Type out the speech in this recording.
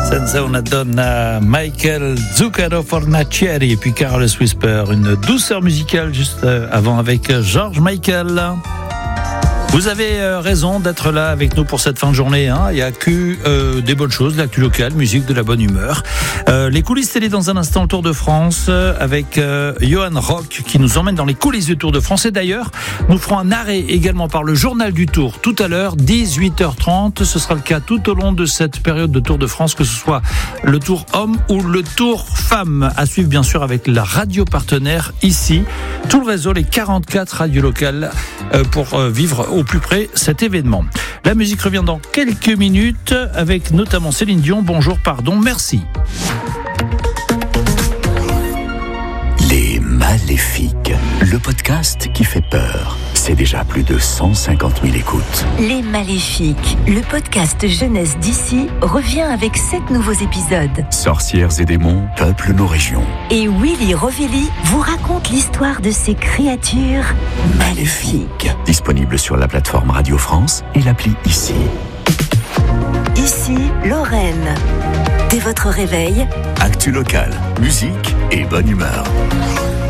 Senza una donna, Michael Zucchero Fornaciari et puis Careless Whisper, une douceur musicale juste avant avec George Michael. Vous avez raison d'être là avec nous pour cette fin de journée. Il n'y a que des bonnes choses, de l'actu locale, musique, de la bonne humeur. Les coulisses télé dans un instant, le Tour de France avec Johan Rock qui nous emmène dans les coulisses du Tour de France. Et d'ailleurs, nous ferons un arrêt également par le journal du Tour tout à l'heure, 18h30. Ce sera le cas tout au long de cette période de Tour de France, que ce soit le Tour homme ou le Tour femme. À suivre bien sûr avec la radio partenaire ici. Tout le réseau, les 44 radios locales pour vivre au plus près cet événement. La musique revient dans quelques minutes avec notamment Céline Dion. Bonjour, pardon, merci. Les Maléfiques, le podcast qui fait peur. C'est déjà plus de 150 000 écoutes. Les Maléfiques, le podcast jeunesse d'ici, revient avec 7 nouveaux épisodes. Sorcières et démons peuplent nos régions. Et Willy Rovelli vous raconte l'histoire de ces créatures maléfiques. Disponible sur la plateforme Radio France et l'appli Ici. Ici, Lorraine. Dès votre réveil, Actu locale, musique et bonne humeur.